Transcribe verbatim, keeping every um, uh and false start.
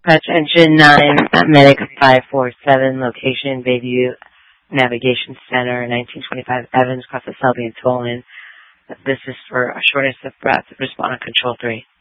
Dispatch Engine nine, Medic five four seven, location Bayview Navigation Center, nineteen twenty-five Evans, across the Selby and Tolan. This is for a shortness of breath. Respond on Control three.